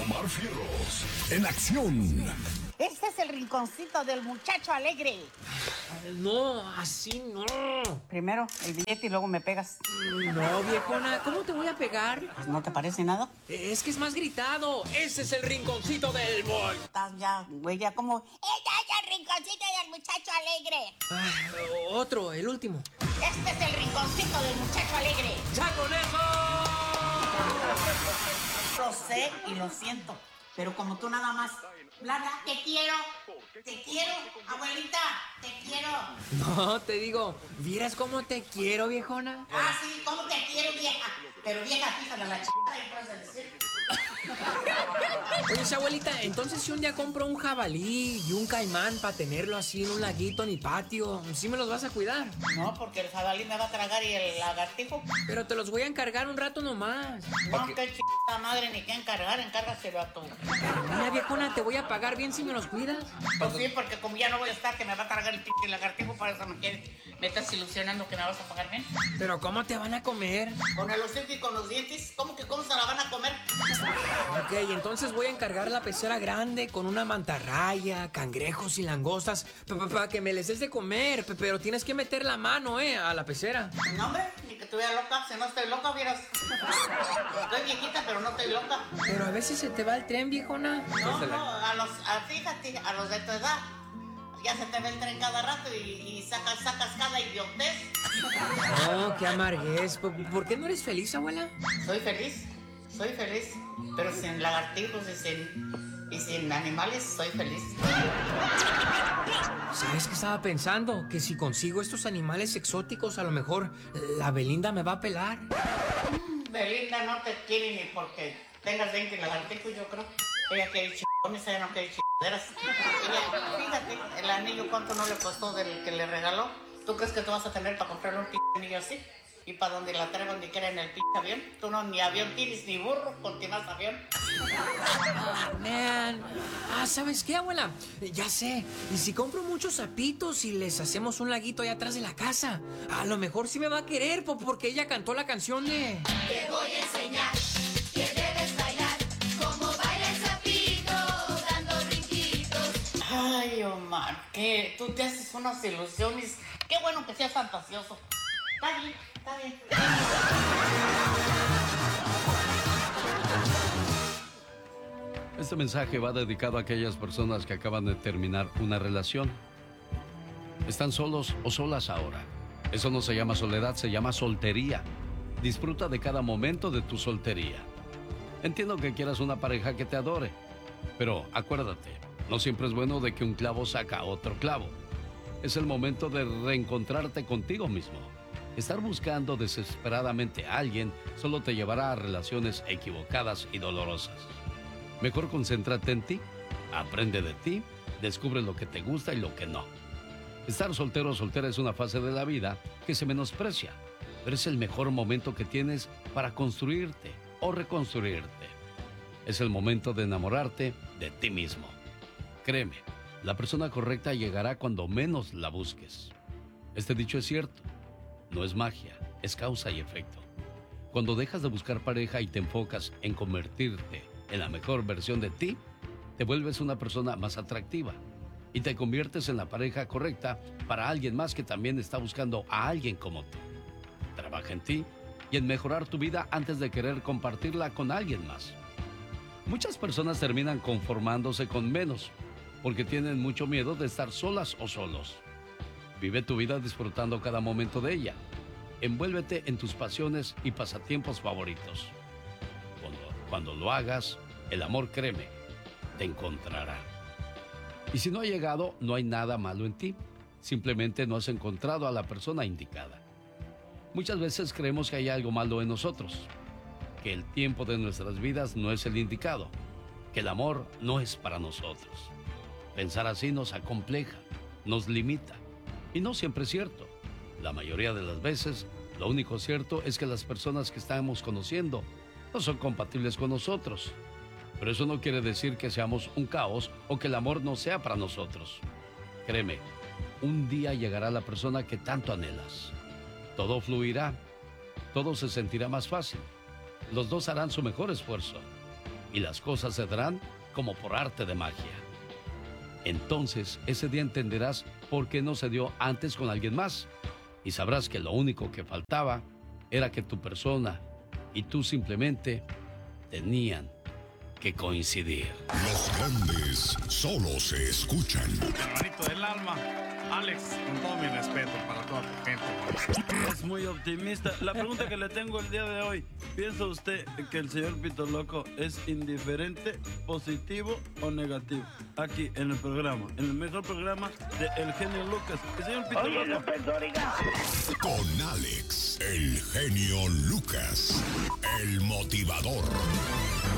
Omar Fierros, en acción. Este es el rinconcito del muchacho alegre. No, así no. Primero el billete y luego me pegas. No, viejona, ¿cómo te voy a pegar? ¿No te parece nada? Es que es más gritado. Ese es el rinconcito del boy. Estás ya, güey, ya como... ¡Ya, el rinconcito del muchacho alegre! Otro, el último. Este es el rinconcito del muchacho alegre. ¡Ya con eso! Lo sé y lo siento, pero como tú nada más... Blanca, te quiero, abuelita, te quiero. No, te digo, ¿vieras cómo te quiero, viejona? Ah, sí, ¿cómo te quiero, vieja? Pero vieja, fíjate la chingada y puedes decir. Oye, abuelita, entonces si un día compro un jabalí y un caimán para tenerlo así en un laguito en mi patio, ¿sí me los vas a cuidar? No, porque el jabalí me va a tragar y el lagartijo. Pero te los voy a encargar un rato nomás. No, qué chingada madre, ni que encargar, encárgaselo a tu... Mira, viejona, te voy a pagar bien si me los cuidas. Pues sí, porque como ya no voy a estar, que me va a tragar el pinche lagartijo, por eso me estás ilusionando que me vas a pagar bien. Pero ¿cómo te van a comer? Con el hocico y con los dientes, ¿cómo se la van a comer? Ok, entonces voy a encargar la pecera grande con una mantarraya, cangrejos y langostas para que me les des de comer, pero tienes que meter la mano, a la pecera. No, hombre, ni que estuviera loca, si no estoy loca, vieras. Estoy viejita, pero no estoy loca. Pero a veces se te va el tren, viejona. No, fíjate, a los de tu edad, ya se te ve el tren cada rato y sacas cada idiotez. No, qué amarguez. ¿Por qué no eres feliz, abuela? Soy feliz, pero sin lagartijos y sin animales soy feliz. ¿Sabes qué estaba pensando? Que si consigo estos animales exóticos, a lo mejor la Belinda me va a pelar. Belinda no te quiere ni porque tengas 20 lagartijos, yo creo. Ella quiere chingones, ella no quiere chingaderas. Ella, fíjate, el anillo cuánto no le costó del que le regaló. ¿Tú crees que tú vas a tener para comprarle un anillo así? Y para donde la traigan ni quiera en el avión. Tú no, ni avión tienes, ni burro, continúas avión. Man. ¿Sabes qué, abuela? Ya sé. ¿Y si compro muchos sapitos y les hacemos un laguito allá atrás de la casa? A lo mejor sí me va a querer, porque ella cantó la canción de... Te voy a enseñar que debes bailar como baila el sapito, dando brinquitos. Ay, Omar, que tú te haces unas ilusiones. Qué bueno que seas fantasioso. Está bien. Este mensaje va dedicado a aquellas personas que acaban de terminar una relación. Están solos o solas ahora. Eso no se llama soledad, se llama soltería. Disfruta de cada momento de tu soltería. Entiendo que quieras una pareja que te adore, pero acuérdate, no siempre es bueno de que un clavo saca otro clavo. Es el momento de reencontrarte contigo mismo. Estar buscando desesperadamente a alguien solo te llevará a relaciones equivocadas y dolorosas. Mejor concéntrate en ti, aprende de ti, descubre lo que te gusta y lo que no. Estar soltero o soltera es una fase de la vida que se menosprecia, pero es el mejor momento que tienes para construirte o reconstruirte. Es el momento de enamorarte de ti mismo. Créeme, la persona correcta llegará cuando menos la busques. Este dicho es cierto. No es magia, es causa y efecto. Cuando dejas de buscar pareja y te enfocas en convertirte en la mejor versión de ti, te vuelves una persona más atractiva y te conviertes en la pareja correcta para alguien más que también está buscando a alguien como tú. Trabaja en ti y en mejorar tu vida antes de querer compartirla con alguien más. Muchas personas terminan conformándose con menos porque tienen mucho miedo de estar solas o solos. Vive tu vida disfrutando cada momento de ella. Envuélvete en tus pasiones y pasatiempos favoritos. Cuando lo hagas, el amor, créeme, te encontrará. Y si no ha llegado, no hay nada malo en ti. Simplemente no has encontrado a la persona indicada. Muchas veces creemos que hay algo malo en nosotros, que el tiempo de nuestras vidas no es el indicado, que el amor no es para nosotros. Pensar así nos acompleja, nos limita. Y no siempre es cierto. La mayoría de las veces, lo único cierto es que las personas que estamos conociendo no son compatibles con nosotros. Pero eso no quiere decir que seamos un caos o que el amor no sea para nosotros. Créeme, un día llegará la persona que tanto anhelas. Todo fluirá, todo se sentirá más fácil. Los dos harán su mejor esfuerzo. y las cosas se darán como por arte de magia. Entonces, ese día entenderás por qué no se dio antes con alguien más y sabrás que lo único que faltaba era que tu persona y tú simplemente tenían que coincidir. Los grandes solo se escuchan. Hermanito del alma, Alex, con todo mi respeto para toda tu gente. Es muy optimista. La pregunta que le tengo el día de hoy, ¿piensa usted que el señor Pito Loco es indiferente, positivo o negativo? Aquí en el programa, en el mejor programa de El Genio Lucas. El señor Pito Loco. Con Alex, el genio Lucas, el motivador.